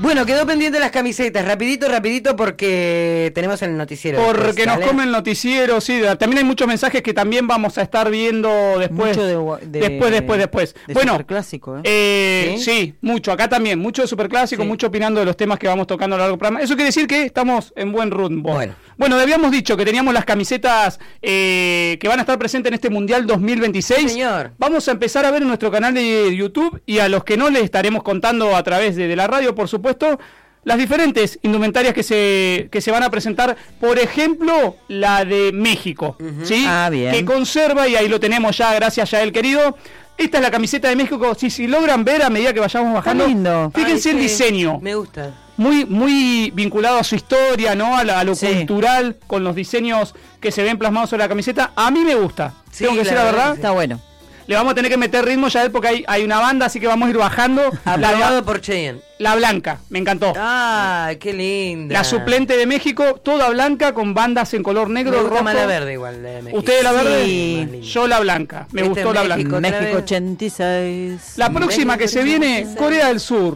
Bueno, quedó pendiente las camisetas, rapidito, porque tenemos el noticiero. Porque después, nos come el noticiero, sí. También hay muchos mensajes que también vamos a estar viendo después. Mucho Después. De Bueno, Superclásico, ¿Sí? Mucho. Acá también, mucho de Superclásico, mucho opinando de los temas que vamos tocando a lo largo del programa. Eso quiere decir que estamos en buen rumbo. Bueno, habíamos dicho que teníamos las camisetas que van a estar presentes en este Mundial 2026. Sí, señor. Vamos a empezar a ver en nuestro canal de YouTube y a los que no les estaremos contando a través de la radio, por supuesto, las diferentes indumentarias que se van a presentar. Por ejemplo, la de México, ¿sí? Bien. Que conserva, y ahí lo tenemos ya, gracias a él, querido. Esta es la camiseta de México. Si logran ver a medida que vayamos bajando, lindo. fíjense el diseño. Me gusta. Muy vinculado a su historia, ¿no? A lo cultural, con los diseños que se ven plasmados sobre la camiseta. A mí me gusta. Tengo que decir la verdad. Está bueno. Le vamos a tener que meter ritmo ya porque hay una banda, así que vamos a ir bajando. Aprobado por Cheyenne. La blanca, me encantó. Ah, qué linda. La suplente de México, toda blanca con bandas en color negro, me gusta rojo. Más la verde igual, la de México. ¿Usted la verde? Sí. Yo la blanca. Me gustó la blanca. México 86. La próxima que se viene, Corea del Sur.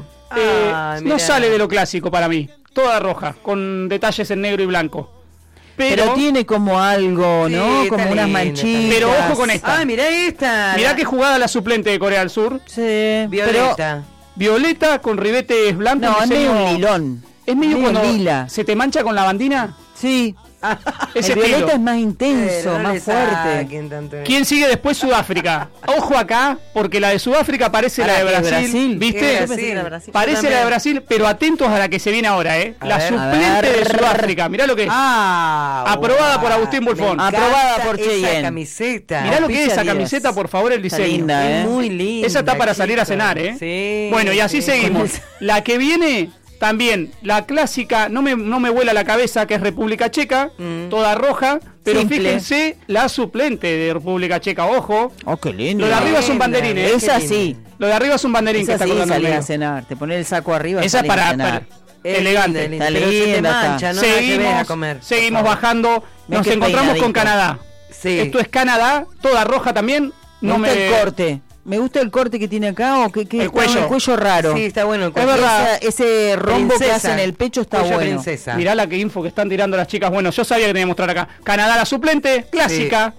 No sale de lo clásico para mí. Toda roja, con detalles en negro y blanco. Pero tiene como algo, ¿no? Sí, como unas linda, manchitas. Pero ojo con esta. Ah, mirá esta. Mirá qué jugada la suplente de Corea del Sur. Sí. Violeta. Violeta con ribetes blancos. No, es medio un lilón. Es medio cuando lila. se te mancha con la bandina. Sí. Ese el violeta estilo. es más intenso, más fuerte. ¿Quién sigue después? Sudáfrica. Ojo acá, porque la de Sudáfrica parece la de Brasil. ¿Viste? Parece la de Brasil, pero atentos a la que se viene ahora, ¿eh? La suplente de Sudáfrica. Mirá lo que es. Aprobada por Agustín Bulfón. Aprobada por Cheyenne. Cheyenne. Camiseta. Mirá lo que es esa camiseta, por favor, el diseño. Linda, Es muy linda. Esa está para salir a cenar, ¿eh? Sí. Bueno, y así seguimos. La que viene... También, la clásica, no me vuela la cabeza, que es República Checa, toda roja, pero simple. Fíjense la suplente de República Checa, ojo. Oh, qué lindo. Lo de arriba es un banderín, ¿eh? Esa sí. Lo de arriba es un banderín Esa que está sí colgando. salís a cenar. Te pones el saco arriba. Esa salís a para cenar. elegante. Linda, Está pero se te linda, mancha, está. no la lleves a comer. Seguimos bajando, Ven nos qué encontramos con peinadito. Canadá. Sí. Esto es Canadá, toda roja también. Me gusta el corte. Me gusta el corte que tiene acá o que el cuello. El cuello raro. Sí, está bueno el Es cuello. verdad. Ese rombo que hace en el pecho está Cuello bueno. princesa. Mirá la que info que están tirando las chicas. Bueno, yo sabía que tenía que mostrar acá. Canadá la suplente, clásica.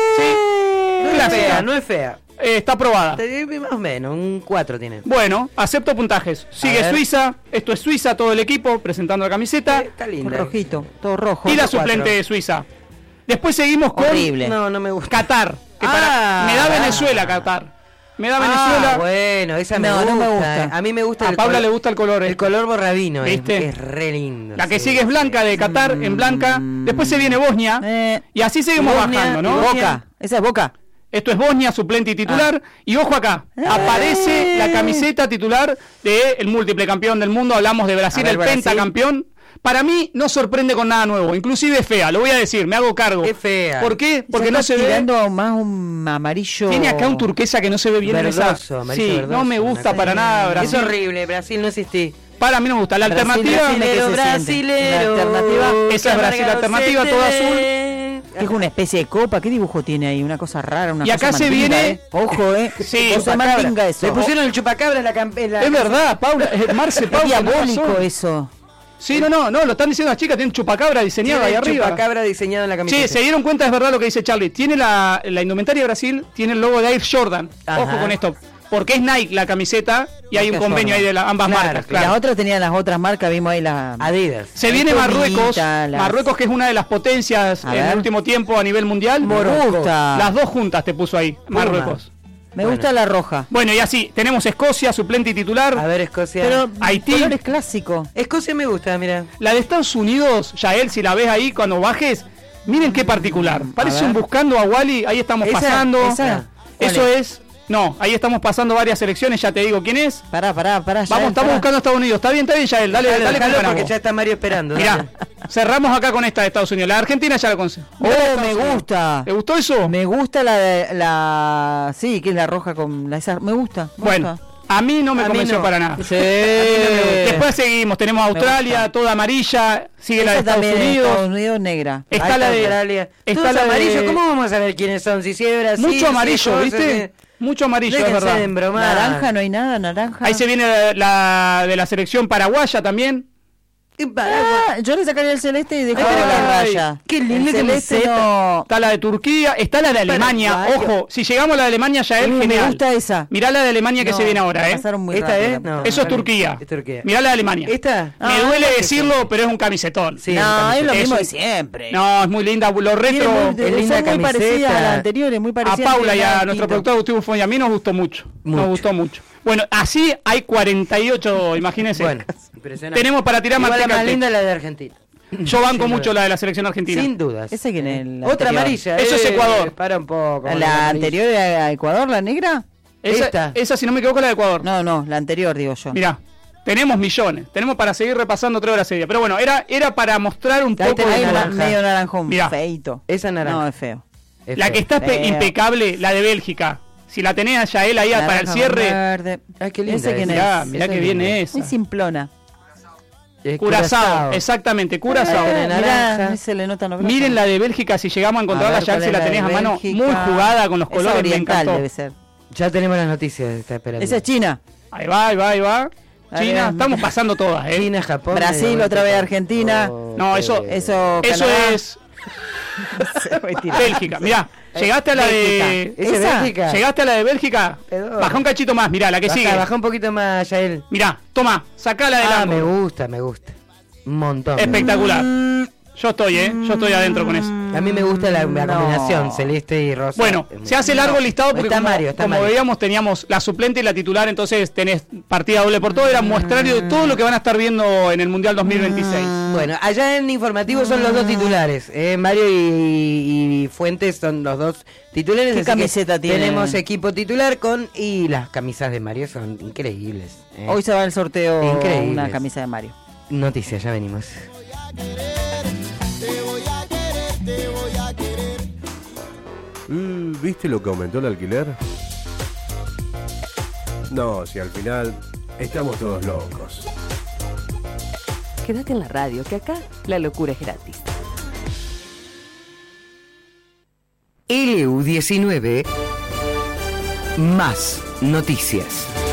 No es clásica. fea, no es fea. Está aprobada. Más o menos, un 4 tiene. Bueno, acepto puntajes. Sigue ver. Suiza. Esto es Suiza, todo el equipo presentando la camiseta. Está Con linda. rojito, todo rojo. Y la otro suplente 4. de Suiza. Después seguimos con Horrible. No, no me gusta. Qatar. Que me da Venezuela, Qatar. Me da Venezuela. Venezuela. Bueno, esa me No, gusta. no me gusta. A mí me gusta A Paula le gusta el color. El color borrabino. ¿Viste? Es re lindo. La que sí. sigue es blanca de Qatar, en blanca. Después se viene Bosnia. Y así seguimos Bosnia, bajando, ¿no? Boca. Esa es Boca. Esto es Bosnia, suplente y titular. Y ojo acá, aparece la camiseta titular del múltiple campeón del mundo. Hablamos de Brasil, A ver, el Brasil. pentacampeón. Para mí no sorprende con nada nuevo, inclusive es fea, lo voy a decir, me hago cargo. Es fea. ¿Por qué? Porque Ya no está se ve. tirando más un amarillo. Tiene acá un turquesa que no se ve bien en esa. Verdoso, amarillo Sí, verdoso, no me gusta una para cosa. nada Brasil. Es horrible, Brasil no existí. Para mí no me gusta. La Brasil, alternativa. brasilero, Brasilero. La alternativa. Esa es Brasil, la alternativa, toda azul. Es una especie de copa. ¿Qué dibujo tiene ahí? Una cosa rara, una Y cosa acá se mandinga, viene- Ojo, Sí, cosa Chupacabra. mandinga eso. Le pusieron el chupacabra en la campera. Es verdad, Paula, Marce, Es Paula. diabólico tenés razón. eso. Sí, no, lo están diciendo las chicas, tienen chupacabra diseñado ahí arriba. chupacabra diseñado en la camiseta. Sí, se dieron cuenta, es verdad lo que dice Charlie. Tiene la indumentaria de Brasil, tiene el logo de Air Jordan. Ajá. Ojo con esto. Porque es Nike la camiseta y hay un Marca convenio Jordan. ahí de ambas Claro, marcas. Y las Claro. otras tenían las otras marcas, vimos ahí la... Adidas. Se viene Bonita, Marruecos, las- Marruecos que es una de las potencias A en el ver. último tiempo a nivel mundial. Me gusta. Las dos juntas te puso ahí, Marruecos. Me gusta la roja. Bueno, y así, tenemos Escocia, suplente y titular. A ver, Escocia. Pero Haití. color es clásico. Escocia me gusta, mira. La de Estados Unidos, Yael, si la ves ahí cuando bajes, miren qué particular. Parece ver. un buscando a Wally, ahí estamos Esa, pasando. esa. Eso ¿Cuál es. No, ahí estamos pasando varias selecciones, ya te digo quién es. Pará. Vamos, estamos buscando a Estados Unidos. Está bien, Yael, dale, Dale, dale, déjalo que porque ya está Mario esperando. Mirá, dale. cerramos acá con esta de Estados Unidos. La de Argentina ya la conseguí. Oh, me gusta. ¿Te gustó eso? Me gusta sí, que es la roja con esa. Me gusta. Bueno, a mí no me A mí convenció no. para nada. Sí. Después seguimos, tenemos Australia, gusta. toda amarilla, sigue la de Esa Estados también es Unidos. Estados Unidos negra. Está la de Australia. está Todos la de- amarillos, ¿cómo vamos a ver quiénes son? Si es Brasil, Mucho si es amarillo, cosas, ¿viste? Mucho amarillo, es verdad. Naranja, no hay nada, naranja. Ahí se viene la de la selección paraguaya también. Yo le sacaría el celeste y dejaría la raya. Qué lindo celeste. No. Está la de Turquía, está la de Alemania. Paraguayo. Ojo, si llegamos a la de Alemania ya es genial. Me gusta esa. Mirá la de Alemania que se viene ahora, Pasaron muy ¿Esta rápido, es? No, eso es Turquía. Es Turquía. Mirá la de Alemania. ¿Esta? Me duele decirlo, pero es un camisetón. Sí, no, es lo mismo de siempre. No, es muy linda. Lo retro. Es linda muy parecida a la anterior, es muy A parecida. Paula y a nuestro productor Agustín Buffon y a mí nos gustó mucho. Nos gustó mucho. Bueno, así hay 48, imagínense. Bueno, impresionante. Tenemos para tirar Igual manteca. la más linda es la de Argentina. Yo banco mucho la de la selección argentina. Sin dudas. ¿Ese quién es? Otra amarilla. Eso es Ecuador. Para un poco. ¿La anterior era Ecuador, la negra? Esa, si no me equivoco, es la de Ecuador. No, la anterior, digo yo. Mirá, tenemos millones. Tenemos para seguir repasando 3 horas seguidas. Pero bueno, era para mostrar un poco Hay de una medio naranjón, mirá, feito. Esa naranja. No, es feo. La que está impecable, la de Bélgica. Si la tenés a Yael ahí para el cierre. Verde. Ay, qué linda. Ese quién Mirá, mirá que viene esa. Muy simplona. Curazao, exactamente, Curazao. Mirá, se le nota. Miren la de Bélgica, si llegamos a encontrarla ya, si la tenés a mano, muy jugada con los colores, me encantó. Debe ser. Ya tenemos las noticias, está esperando. Esa es China. Ahí va. China, estamos pasando todas, China, Japón. Brasil, otra vez Argentina. No, eso es Bélgica. Mirá, llegaste a la de Bélgica. Llegaste a la de Bélgica. Baja un cachito más, mirá, la que sigue. Baja un poquito más, Yael. Mirá, toma, sacala adelante. Me gusta. Un montón. Espectacular. Yo estoy adentro con eso. A mí me gusta la combinación celeste y rosa. Bueno, se hace largo el listado porque como Mario. veíamos teníamos la suplente y la titular, entonces tenés partida doble por todo, era muestrario de todo lo que van a estar viendo en el Mundial 2026. Bueno, allá en informativo son los dos titulares, Mario y Fuentes son los dos titulares. ¿Qué camiseta tiene? Tenemos equipo titular y las camisas de Mario son increíbles. Hoy se va el sorteo Increíbles. una camisa de Mario. Noticias, ya venimos. ¿Viste lo que aumentó el alquiler? No, si al final estamos todos locos. Quédate en la radio, que acá la locura es gratis. LU19 más noticias.